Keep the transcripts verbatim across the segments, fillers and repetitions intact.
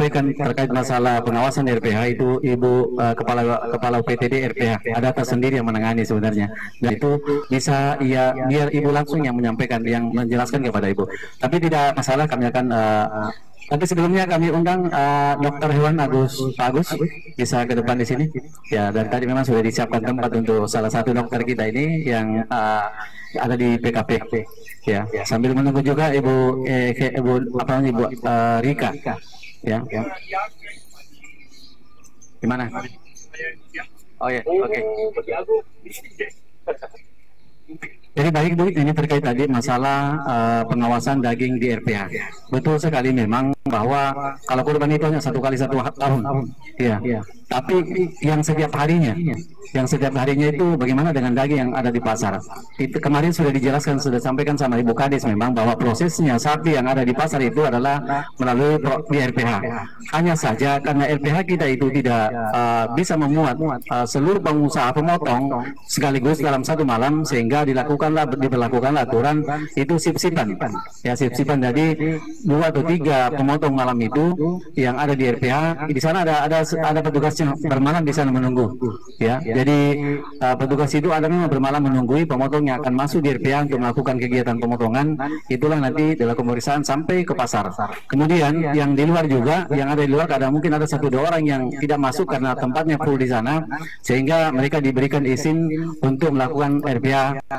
menyampaikan terkait masalah pengawasan R P H itu Ibu uh, kepala kepala U P T D R P H ada tersendiri yang menangani sebenarnya. Dan itu bisa ya biar Ibu langsung yang menyampaikan, yang menjelaskan kepada Ibu. Tapi tidak masalah, kami akan uh, tapi sebelumnya kami undang uh, Dokter Hewan Agus Pak Agus bisa ke depan di sini. Ya, dan tadi memang sudah disiapkan tempat untuk salah satu dokter kita ini yang uh, ada di P K P. Ya, sambil menunggu juga Ibu eh, Ibu apa namanya Ibu uh, Rika. Ya. Gimana? Oh ya, oke. Okay. Jadi baik Bu, ini terkait tadi masalah uh, pengawasan daging di R P H. Betul sekali memang bahwa kalau kurban itu hanya satu kali satu tahun. Iya. Ya. Tapi yang setiap harinya, yang setiap harinya itu bagaimana dengan daging yang ada di pasar? Itu kemarin sudah dijelaskan, sudah sampaikan sama Ibu Kades memang bahwa prosesnya sapi yang ada di pasar itu adalah melalui di R P H. Hanya saja karena R P H kita itu tidak uh, bisa memuat uh, seluruh pengusaha pemotong sekaligus dalam satu malam, sehingga dilakukanlah diberlakukan aturan itu sip-sipan. Ya, sip-sipan. Jadi dua atau tiga pemotong malam itu yang ada di R P H. Di sana ada ada ada petugas yang bermalam di sana menunggu. Ya, jadi uh, petugas itu ada memang bermalam menunggui pemotong yang akan masuk di R P H untuk melakukan kegiatan pemotongan. Itulah nanti dilakukan pemeriksaan sampai ke pasar. Kemudian yang di luar juga, yang ada di luar ada mungkin ada satu dua orang yang tidak masuk karena tempatnya full di sana, sehingga mereka diberikan izin untuk melakukan R P H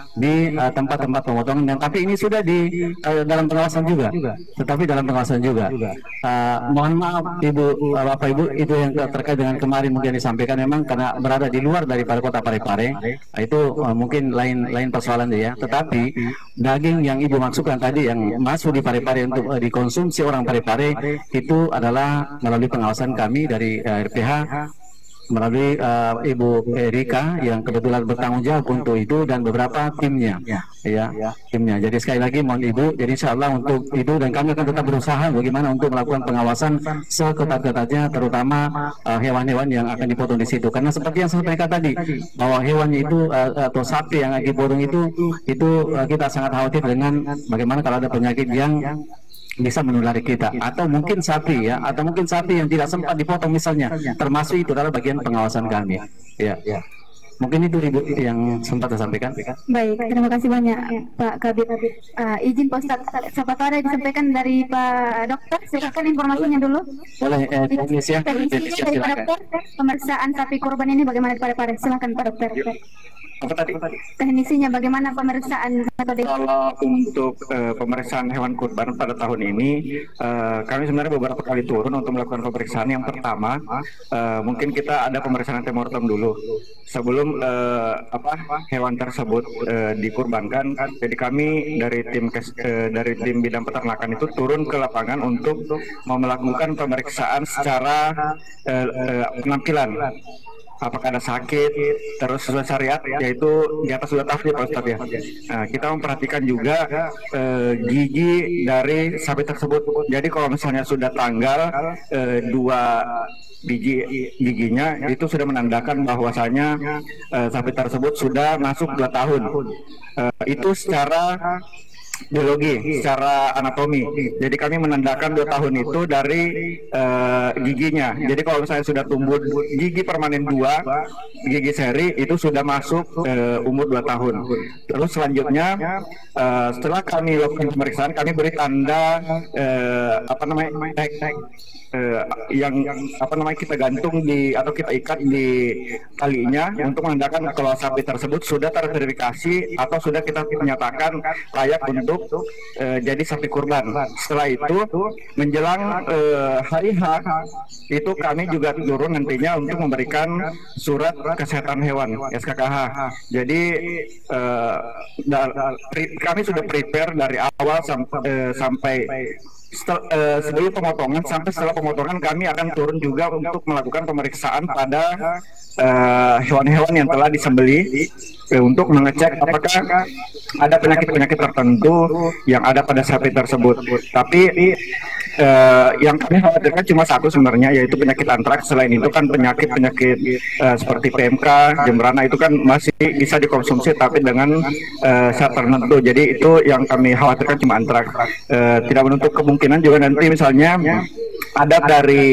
di uh, tempat-tempat pemotongan. Dan tapi ini sudah di uh, dalam pengawasan juga, tetapi dalam pengawasan juga. Uh, mohon maaf Ibu, uh, Bapak Ibu, itu yang terkait dengan kemarin mungkin disampaikan memang karena berada di luar daripada kota Parepare, itu uh, mungkin lain lain persoalan ya. Tetapi daging yang Ibu maksudkan tadi yang masuk di Parepare untuk uh, dikonsumsi orang Parepare itu adalah melalui pengawasan kami dari uh, R P H melalui uh, Ibu Erika yang kebetulan bertanggung jawab untuk itu dan beberapa timnya, ya, timnya. Jadi sekali lagi mohon Ibu, jadi insya Allah untuk itu, dan kami akan tetap berusaha bagaimana untuk melakukan pengawasan seketat-ketatnya, terutama hewan-hewan uh, yang akan dipotong di situ. Karena seperti yang saya sampaikan tadi, bahwa hewannya itu uh, atau sapi yang akan dipotong itu, itu uh, kita sangat khawatir dengan bagaimana kalau ada penyakit yang bisa menulari kita, atau mungkin sapi ya, atau mungkin sapi yang tidak sempat dipotong misalnya, termasuk itu adalah bagian pengawasan kami. Ya, ya. Mungkin itu Ibu yang sempat saya sampaikan. Baik, terima kasih banyak Pak Kabid. Uh, izin Pak Ustaz, siapa tahu ada disampaikan dari Pak Dokter, silakan informasinya dulu. Boleh, eh, teknis ya. Teknis dari Pak Dokter, pemeriksaan sapi kurban ini bagaimana Pak Dokter? Silakan Pak Dokter. Apa tadi? Teknisinya bagaimana pemeriksaan metode? Kalau untuk uh, pemeriksaan hewan kurban pada tahun ini, uh, kami sebenarnya beberapa kali turun untuk melakukan pemeriksaan. Yang pertama, uh, mungkin kita ada pemeriksaan antemortem dulu sebelum uh, apa hewan tersebut uh, dikurbankan. Jadi kami dari tim kes, uh, dari tim bidang peternakan itu turun ke lapangan untuk mau melakukan pemeriksaan secara uh, uh, penampilan. Apakah ada sakit, terus sesuai syariat, yaitu di atas sudah tahun Pak Ustadz ya. Nah, kita memperhatikan juga eh, gigi dari sapi tersebut. Jadi kalau misalnya sudah tanggal eh, dua biji giginya, itu sudah menandakan bahwasanya eh, sapi tersebut sudah masuk dua tahun. Eh, itu secara biologi, secara anatomi. Jadi kami menandakan dua tahun itu dari uh, giginya. Jadi kalau misalnya sudah tumbuh gigi permanen dua, gigi seri itu sudah masuk uh, umur dua tahun. Terus selanjutnya uh, setelah kami lakukan pemeriksaan, kami beri tanda uh, apa namanya tag, tag, uh, yang apa namanya kita gantung di atau kita ikat di talinya untuk menandakan kalau sapi tersebut sudah terverifikasi atau sudah kita menyatakan layak untuk uh, jadi sapi kurban. Setelah itu menjelang uh, hari H itu kami juga turun nantinya untuk memberikan surat kesehatan hewan S K K H. Jadi uh, kami sudah prepare dari awal sampai, uh, sampai Setel, uh, sebelum pemotongan sampai setelah pemotongan kami akan turun juga untuk melakukan pemeriksaan pada hewan-hewan uh, yang telah disembelih uh, untuk mengecek apakah ada penyakit-penyakit tertentu yang ada pada sapi tersebut. Tapi uh, yang kami khawatirkan cuma satu sebenarnya, yaitu penyakit antraks. Selain itu kan penyakit-penyakit uh, seperti P M K, jembrana itu kan masih bisa dikonsumsi tapi dengan uh, syarat tertentu. Jadi itu yang kami khawatirkan cuma antraks. Uh, tidak menutup kemungkinan juga nanti misalnya ada dari